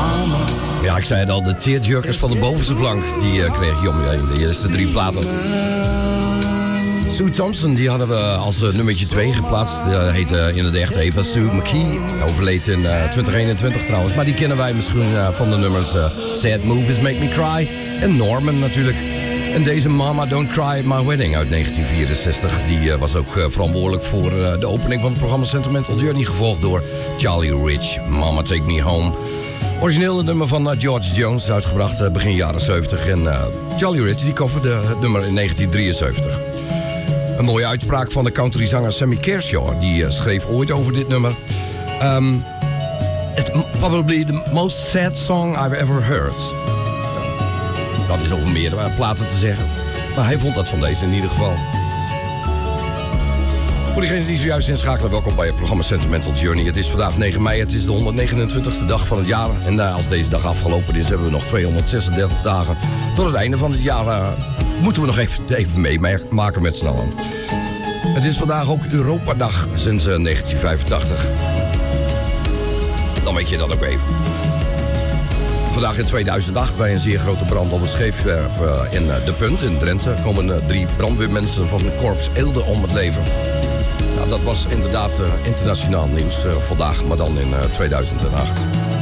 Ja, ik zei het al, de tearjerkers van de bovenste plank, die kreeg Jom in de eerste 3 platen. Sue Thompson, die hadden we als nummertje 2 geplaatst. Heette in het echt even Sue McKee. Overleed in 2021 trouwens. Maar die kennen wij misschien van de nummers Sad Movies Make Me Cry. En Norman natuurlijk. En deze Mama Don't Cry at My Wedding uit 1964. Die was ook verantwoordelijk voor de opening van het programma Sentimental Journey. Gevolgd door Charlie Rich, Mama Take Me Home. Origineel het nummer van George Jones, uitgebracht begin jaren 70. En Charlie Rich die coverde het nummer in 1973. Een mooie uitspraak van de countryzanger Sammy Kershaw. Die schreef ooit over dit nummer. It's probably the most sad song I've ever heard. Dat is over meer platen te zeggen. Maar hij vond dat van deze in ieder geval. Voor diegenen die zojuist inschakelen, welkom bij het programma Sentimental Journey. Het is vandaag 9 mei, het is de 129e dag van het jaar. En als deze dag afgelopen is, hebben we nog 236 dagen. Tot het einde van het jaar moeten we nog even meemaken met z'n allen. Het is vandaag ook Europadag sinds 1985. Dan weet je dat ook even. Vandaag in 2008 bij een zeer grote brand op een scheepswerf in De Punt in Drenthe komen 3 brandweermensen van de korps Eelde om het leven. Nou, dat was inderdaad internationaal nieuws vandaag, maar dan in 2008.